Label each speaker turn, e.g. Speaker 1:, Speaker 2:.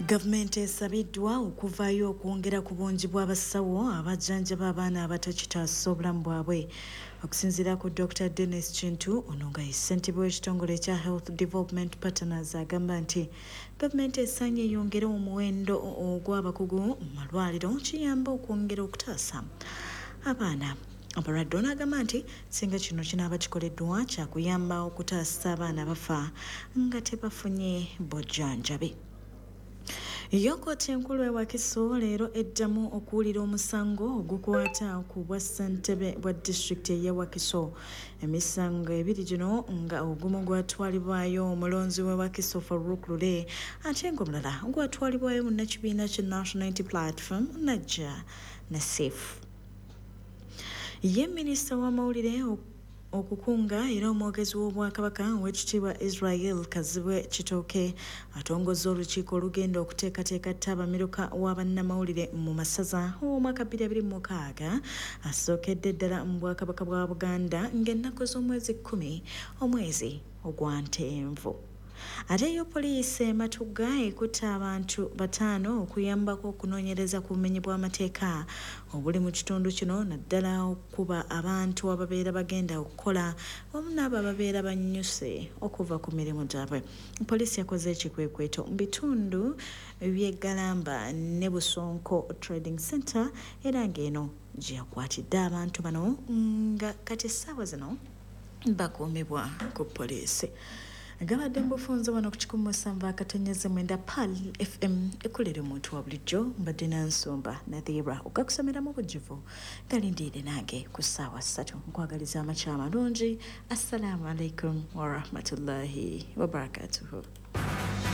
Speaker 1: Gavumenti esabiddwa okuvaayo okwongera ku bungi bw'abasawo abajjanjaba abaana abatakitaasa obulamu bwabwe. Okusinziira ku Dr. Dennis Kintu, ono nga ye ssentebe w'ekitongole ekya Health Development Partners, agamba nti gavumenti esaanye eyongere omuwendo ogw'abakugu mu malwaliro kiyamba okwongera okutaasa abaana abalwadde. Ono agamba nti singa kino kinaaba kikoleddwa kyakuyamba okutaasa abaana bafa nga tebafunye bujjanjabi. Yokooti enkulu e Wakiso leero eddamu okuwulira omusango ogukwata ku bwa ssentebe bwa disitulikiti ey'e Wakiso. Emisango ebiri gino nga ogumu gwatwalibwayo omulonzi w'e Wakiso Farouk Lule ate ng'omulala gwatwalibwayo munnakibiina kya National Unity Platform Najja Nassif. Ye minisita w'amawulire okukunga era omwogezi w'Obwakabaka Oweekitiibwa Israel Kazibwe Kitooke atongozza olukiiko olugenda okuteekateeka ttabamiruka wa bannamawulire mu masaza omwaka 2026 asookedde ddala mu Bwakabaka bwa Buganda ng'ennaku z'omwezi 10 omwezi ogwa Ntenvu. Ate yo poliisi e Matugga ekutte abantu 5 okuyambako okunoonyereza ku bumenyi bw'amateeka obuli mu kitundu kino, naddala okuba abantu ababeera bagenda okukola wamu n'abo ababeera bannyuse okuva ku mirimu gyabwe. Poliisi yakoze ekikwekweto mu bitundu by'e Galamba ne Busonko Trading Center era ng'eno gye yakwatidde abantu bano nga kati essaawa zino bakuumibwa ku poliisi. Gabadde mbufunze wano ku 107.9 PAL FM ekulira omuntu wa bulijjo mbadde Nansumba Nathira okakusomera mu bujjuvu galindiire nange ku ssaawa 3 nkwagaliza amakya amalungi. Assalamu alaikum wa rahmatullahi wa barakatuhu.